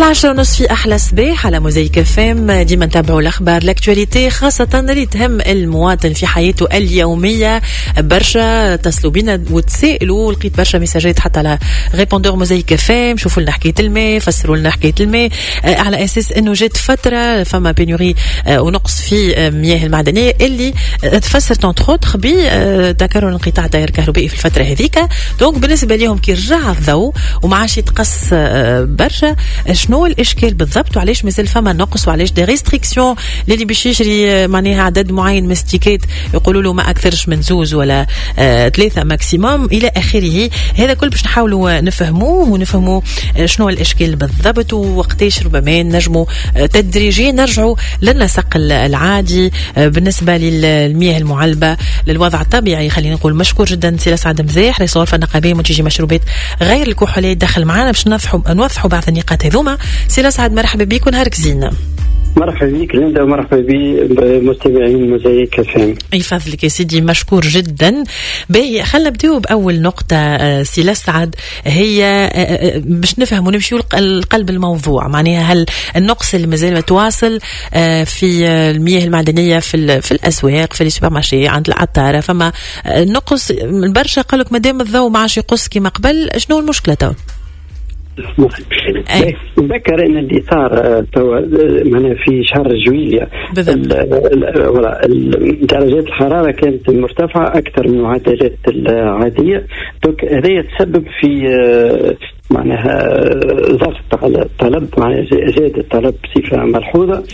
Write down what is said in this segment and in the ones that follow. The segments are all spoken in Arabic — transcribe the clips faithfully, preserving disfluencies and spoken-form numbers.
العشرة ونص في أحلى صباح على موزايك اف ام. ديما نتابعوا الأخبار لاكتواليتي خاصة اللي تهم المواطن في حياته اليومية. برشا تصلوا بينا وتسائلوا، لقيت برشا ميساجات حتى على ريبوندور موزايك اف ام. شوفوا لنا حكاية الماء، فسروا لنا حكاية الماء آه على أساس إنه جات فترة فما بينوري آه ونقص في آه مياه المعدنية اللي آه تفسرت انتخوت بتكرر انقطاع التيار الكهربائي في الفترة هذيك. دونك بالنسبة لهم كي رجع الضوء وما عادش يتقص آه برشا، شنو الاشكال بالضبط وعلاش مازال فما نقص وعلاش دي ريستريكسيون للي باش يشري معناها عدد معين من ستيكات يقولوا له ما اكثرش من زوز ولا آه ثلاثه ماكسيموم الى اخره. هذا كل باش نحاولوا نفهموه ونفهموا شنو الاشكال بالضبط ووقتاش ربما نجموا تدريجيا نرجعوا للنسق العادي آه بالنسبه للمياه المعلبه للوضع الطبيعي. خلينا نقول مشكور جدا سي سعد مزاح رئيس الغرفه النقابيه منتجي مشروبات غير الكحوليه دخل معنا باش نوضحوا نوضحوا بعض النقاط هذوما. سي سعد مرحبا بك ونهارك زين. مرحبا بك ليندا ومرحبا بمستمعين موزايك اف ام. يفضلك يا سيدي، مشكور جدا. باهي خلينا نبداو باول نقطه سي سعد، هي باش نفهم ونمشيو لقلب الموضوع. معناها هل النقص اللي مازال متواصل في المياه المعدنيه في في الاسواق في السوبر مارشي عند العطاره، فما نقص برشا قال لك مادام الضوء ما عادش يقص كما قبل، شنو المشكله تو؟ نذكر ان اللي صار معنا في شهر جويليا درجات الحراره كانت مرتفعه اكثر من المعدلات العاديه. دونك هذا تسبب في معناها ضغط على الطلب، معناها زاد الطلب بصفه ملحوظه،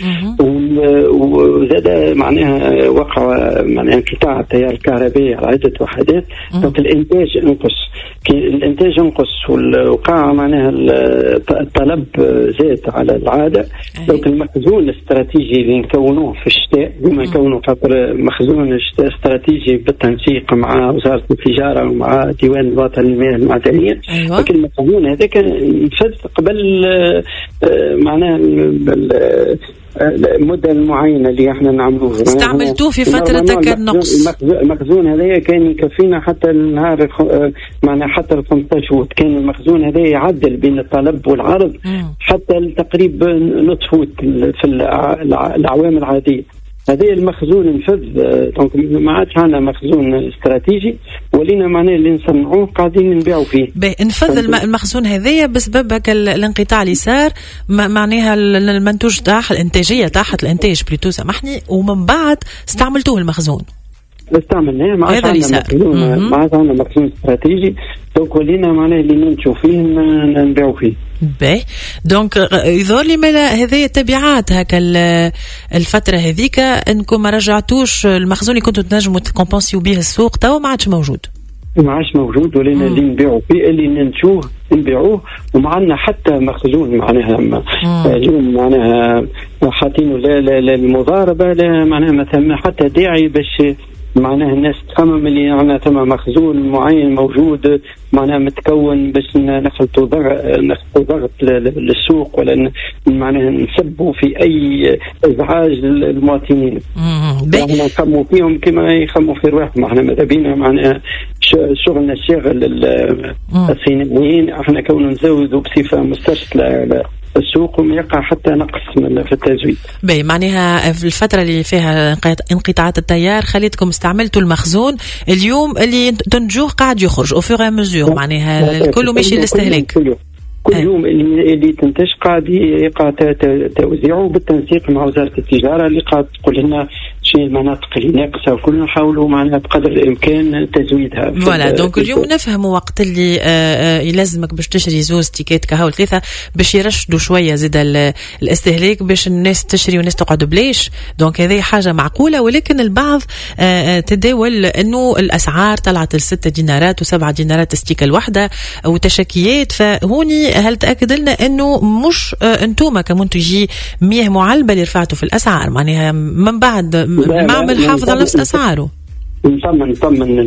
وزاد معناها وقع معناها انقطاع التيار الكهربائي على عده وحدات. دونك الانتاج انقص، كي الانتاج ينقص والوقع معناها الطلب زاد على العاده. دونك المخزون الاستراتيجي اللي نكونوه في الشتاء بما نكونوا خاطر مخزون استراتيجي بالتنسيق مع وزاره التجاره ومع ديوان الوطني للمياه المعدنيه. لكن المخزون هذا كان نفذ قبل معناها المدة المعينة اللي احنا نعملوها. استعملتوه في فترة كان نقص. المخزون هذا كان يكفينا حتى النهار معنا حتى ال خمسطاش فوت. كان المخزون هذا يعدل بين الطلب والعرض مم. حتى تقريبا نصف فوت في الأعوام العادية. هذا المخزون نفذ. دونك ما عادش عندنا مخزون استراتيجي ولينا معناه اللي نصنعوه قاعدين نبيعوا فيه. نفذ المخزون هذايا بسبب هكا الانقطاع اللي صار، معناها المنتوج تاعها الانتاجيه تاعها الانتاج بلوتو سامحني، ومن بعد استعملتوه المخزون. استعملناه ما عادش عندنا مخزون، ما عادش عندنا مخزون استراتيجي. دونك ولينا معناه اللي ننتجوا فيه نبيعوا فيه. باهي دونك يظهر لي مالا هذه تبعات هكا الفتره هذيك انكم ما رجعتوش المخزون اللي كنتوا تنجموا تكومبونسيو به السوق توا ما عادش موجود. ما عادش موجود ولينا اللي نبيعوا فيه اللي ننتجوه نبيعوه، وما عندنا حتى مخزون معناها اليوم معناها حاطينه للمضاربه، لا معناها ما ثم حتى داعي باش معناها الناس تخمم اللي عندنا ثم مخزون معين موجود معناها متكون باش نخلطوا ضغط نخلطوا ضغط للسوق ولا معناها نسبوا في اي ازعاج للمواطنين. احنا نخموا فيهم كما يخموا في رواحهم. احنا ماذا بينا معناها شغلنا الشاغل الصينيين، احنا كون نزودوا بصفه مستشكله السوق وما يقع حتى نقص من في التزويد. باهي معناها في الفترة اللي فيها انقطاعات التيار خليتكم استعملتوا المخزون، اليوم اللي تنتجوه قاعد يخرج او فور مزور، معناها كله ماشي للاستهلاك. كل يوم اللي اللي تنتج قاعد يقع توزيعه بالتنسيق مع وزارة التجارة اللي قاعد تقول لنا شيء المناطق اللي ناقصة وكلنا نحاولوا معناها بقدر الإمكان تزويدها. فوالا دونك اليوم نفهموا وقت اللي آه يلزمك باش تشري زوز تيكات كهو ثلاثة باش يرشدوا شوية زيد الاستهلاك باش الناس تشري والناس تقعد بليش. دونك هذه حاجة معقولة، ولكن البعض آه تداول إنه الأسعار طلعت الستة دينارات وسبعة دينارات الستيكة الواحدة وتشكيات. فهوني هل تأكد لنا إنه مش آه أنتوما كمنتجي مياه معلبة اللي رفعتوا في الأسعار، معناها من بعد معمل حافظ على نفس أسعاره؟ نطمن نطمن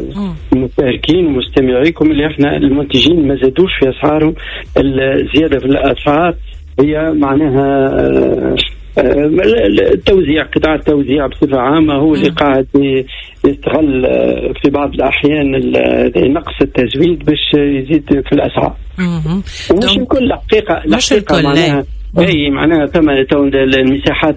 المشاركين ومستمعيكم اللي احنا المنتجين ما زادوش في أسعارهم. الزيادة في الأسعار هي معناها التوزيع، قطاع التوزيع بصفة عامة هو اللي قاعد يستغل في بعض الأحيان نقص التزويد باش يزيد في الأسعار. مش الكل الحقيقه مش الكل معناها اي معناها ثم المساحات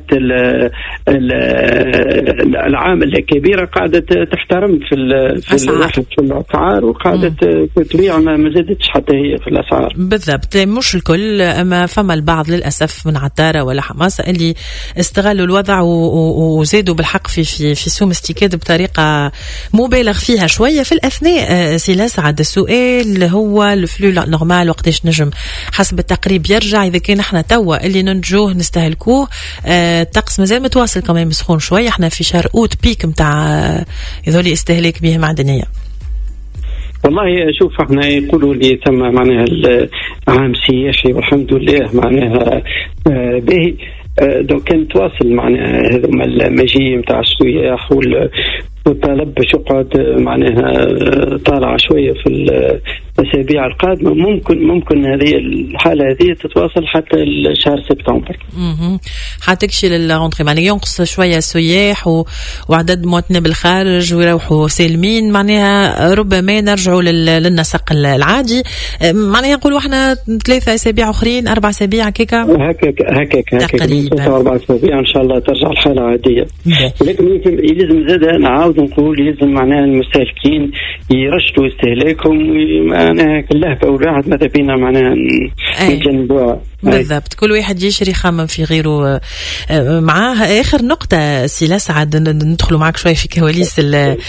العام الكبيره قاعده تحترم في في الواحد في الاسعار وقاعده تبيع ما زادتش حتى هي في الاسعار بالضبط. مش الكل، اما فما البعض للاسف من عطاره ولا حماسه اللي استغلوا الوضع وزادوا بالحق في في في سوم ستيكاد بطريقه مبالغ فيها شويه. في الاثناء سي لسعد السؤال هو الفلو نورمال وقتاش نجم حسب التقريب يرجع اذا كان احنا تو اللي ننتجوه نستهلكوه. آه الطقس مازال متواصل كمان مسخون شويه، احنا في شهر اوت بيك نتاع يذولي استهلاك به معدنيه. والله شوف احنا يقولوا لي ثم معناها العام سياحي والحمد لله معناها آه به آه دو كان تواصل معناها هذوما المجيء نتاع السياح وال وتلبش وقعد معناها طالعه شويه في الاسابيع القادمه. ممكن ممكن هذه الحاله هذه تتواصل حتى شهر سبتمبر. اها حتكشي للغونتري معناها ينقص شويه السياح و... وعدد مواطنين بالخارج ويروحوا سالمين، معناها ربما نرجعوا لل... للنسق العادي. معناها نقولوا احنا ثلاثه اسابيع اخرين اربع اسابيع هكاكا هكاك هكاك هكاك اربع اسابيع ان شاء الله ترجع الحاله عاديه. ولكن لازم زاد نعاود نقول لازم معناها المستهلكين يرشدوا استهلاكهم معناها كلهفة والواحد ماذا بينا معناها نتجنبوها. بالضبط، كل واحد يشري خمم في غيره معاه. اخر نقطه سي لسعد ندخلوا معك شويه في كواليس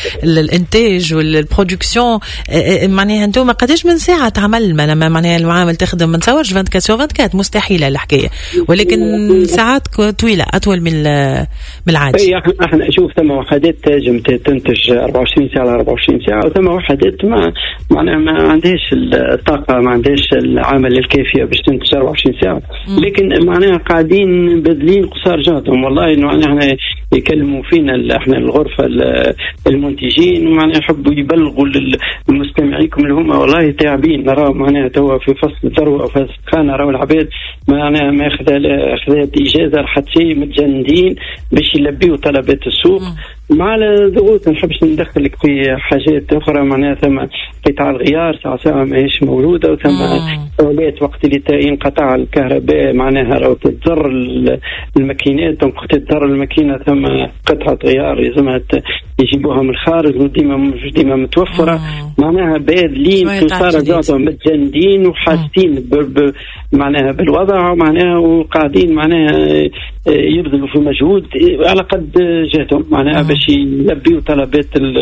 الانتاج والبرودكسيون. معناها انتم قداش من ساعه تعمل معناها المعامل تخدم؟ ما نتصورش أربعة وعشرين ساعة أربعة وعشرين مستحيله الحكايه، ولكن ساعات طويله اطول من من العادي. احنا شوف ثم وحدات تنجم تنتج أربعة وعشرين ساعه أربعة وعشرين ساعه، وثم وحدات ما معناها ما عندهاش الطاقه ما عندهاش العمل الكافيه باش تنتج أربعة وعشرين ساعه. لكن معناها قاعدين بدلين قصار جهدهم. والله انه احنا يكلموا فينا احنا الغرفه المنتجين ومعناها يحبوا يبلغوا للمستمعيكم اللي هم والله تعبين. نرى معناها توا في فصل الذروه او في السخانه راهو العباد معناها ما اخذ اخذت اجازه حتى متجندين باش يلبيوا طلبات السوق مع الضغوط. ما نحبش ندخلك في حاجات اخرى معناها ثم قطاع الغيار ساعه ساعه ماهيش موجوده، وثم اولات وقت اللي ينقطع الكهرباء معناها راهو تتضر الماكينات، وقت تضر الماكينه ثم قطعه غيار لازمها يجيبوها من الخارج وديما مش ديما متوفره. معناها بادلين صار جاتهم متجندين وحاسين معناها بالوضع معناها وقاعدين معناها يبذلوا في مجهود على قد جهتهم معناها باش يلبيوا طلبات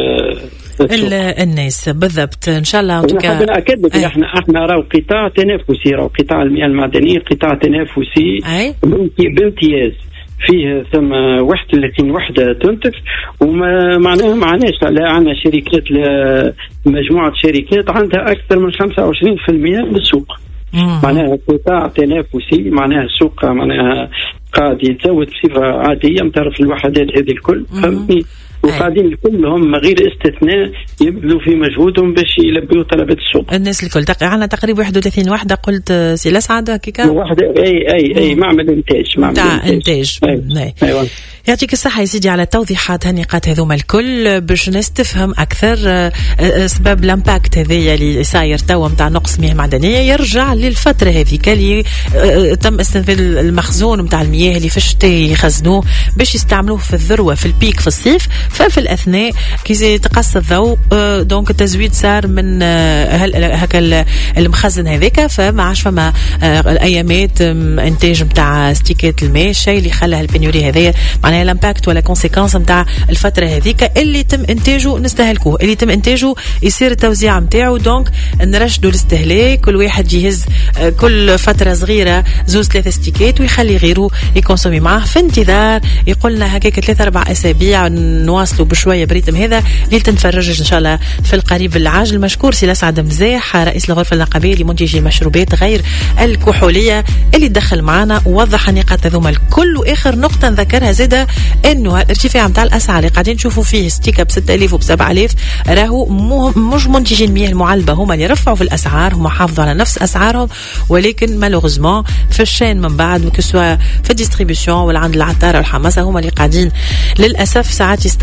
الناس. بالضبط ان شاء الله. انا اكد لك احنا احنا راهو قطاع تنافسي، راهو قطاع المياه المعدنيه قطاع تنافسي بامتياز. فيه ثم واحد وثلاثين وحده تنتج وما معناها معناش لا عندنا شركات مجموعه شركات عندها اكثر من خمسة وعشرين بالمئة من السوق. معناها قطاع تنافسي معناها السوق معناها قاعد يتزود بصفه عاديه من طرف الوحدات هذه الكل. فهمتني؟ وقاعدين كلهم غير استثناء يبذلوا في مجهودهم باش يلبيوا طلبات السوق. الناس الكل تقع عنا تقريبا واحد وثلاثين وحده قلت سي لسعد هكاكا واحده اي اي اي معمل انتاج معمل انتاج. ايوه يعطيك الصحة يا سيدي على التوضيحات هالنقاط هذوما الكل باش الناس تفهم أكثر أسباب الامباكت هذايا اللي صاير توا نتاع نقص مياه معدنية. يرجع للفترة هذيك اللي تم استنفاذ المخزون نتاع المياه اللي في الشتاء يخزنوه باش يستعملوه في الذروة في البيك في الصيف. ففي الأثناء كي تقص الضوء دونك التزويد صار من هكا المخزن هذاك، فما عادش فما الأيامات إنتاج نتاع ستيكات الماء، الشيء اللي خلى البنيوري هذايا معناها الامباكت ولا كونسيكونس نتاع الفتره هذيك اللي تم انتاجه نستهلكوه، اللي تم انتاجه يصير التوزيع نتاعو. دونك نرشدوا الاستهلاك، كل واحد يهز كل فتره صغيره زوز ثلاثه ستيكات ويخلي غيره يكونسومي معاه في انتظار يقولنا هكاك ثلاثة أربع أسابيع نواصلوا بشويه بريتم هذا اللي تنفرج ان شاء الله في القريب العاجل. مشكور سي لسعد مزاح رئيس الغرفه النقابيه لمنتجي المشروبات غير الكحوليه اللي دخل معنا ووضح النقاط هذوما الكل. واخر نقطه نذكرها زاده انه الارتفاع نتاع الاسعار اللي قاعدين نشوفوا فيه ستيكه ب ستة آلاف وب سبعة آلاف راهو مش منتجي المياه المعلبه هما اللي رفعوا في الاسعار، هما حافظوا على نفس اسعارهم، ولكن مالوغوزمون في الشين من بعد كسوا في الديستريبيسيون ولا عند العطاره والحماسه هما اللي قاعدين للاسف ساعات يست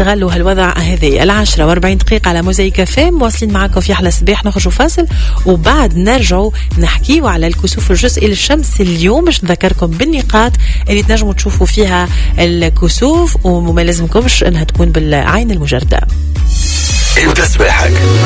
استغلوا هالوضع هذه. العشرة واربعين دقيقة على موزايك فام، مواصلين معكم في أحلى صباح. نخرجوا فاصل وبعد نرجعوا نحكيوا على الكسوف الجزئي للشمس اليوم، باش نذكركم بالنقاط اللي تنجموا تشوفوا فيها الكسوف وما لازمكمش انها تكون بالعين المجردة. انت صباحك